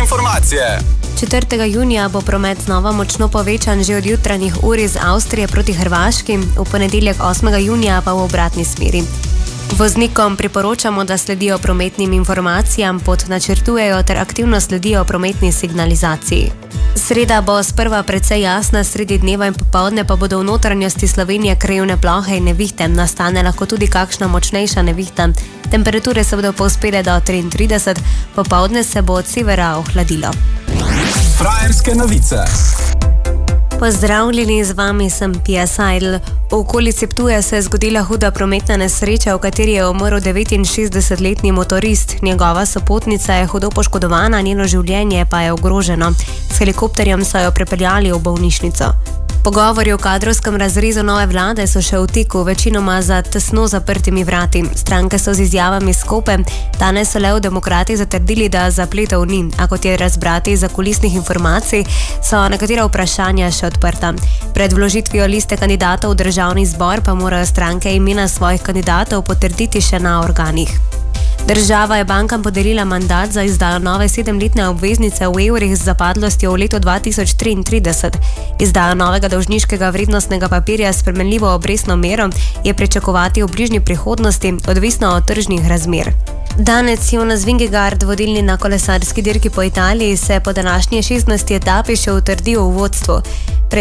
informacije. 4. junija bo promet znova močno povečan že od jutranjih ur iz Avstrije proti Hrvaški, v ponedeljek 8. junija pa v obratni smeri. Voznikom priporočamo, da sledijo prometnim informacijam, pot načrtujejo ter aktivno sledijo prometni signalizaciji. Sreda bo sprva precej jasna, sredi dneva in popoldne pa bodo v notranjosti Slovenije krajevne plohe in nevihte, nastane lahko tudi kakšna močnejša nevihta. Temperature se bodo povzpele do 33, popoldne se bo od severa ohladilo. Frajerske novice. Pozdravljeni, z vami sem Pia Seidl. V okolici Ptuja se je zgodila huda prometna nesreča, v kateri je umrl 69-letni motorist. Njegova sopotnica je hudo poškodovana, njeno življenje pa je ogroženo. S helikopterjem so jo prepeljali v bolnišnico. Pogovori o kadrovskem razrezu nove vlade so še v teku, večinoma za tesno zaprtimi vrati. Stranke so z izjavami skope. Danes so le v Demokratih zatrdili, da zapletov ni, a kot je razbrati iz zakulisnih informacij, so nekatera vprašanja še odprta. Pred vložitvijo liste kandidatov v državni zbor pa morajo stranke imena svojih kandidatov potrditi še na organih. Država je bankam podelila mandat za izdajo nove 7-letne obveznice v evrih z zapadlostjo v letu 2033. Izdajo novega dolžniškega vrednostnega papirja s spremenljivo obrestno mero je pričakovati v bližnji prihodnosti, odvisno od tržnih razmer. Danec Jonas Vingegaard, vodilni na kolesarski dirki po Italiji, se je po današnji 16. etapi še utrdil v vodstvu.